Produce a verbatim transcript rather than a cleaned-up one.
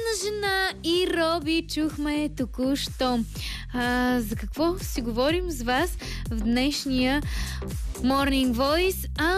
жена и Роби чухме току-що. А, за какво си говорим с вас в днешния Morning Voice? А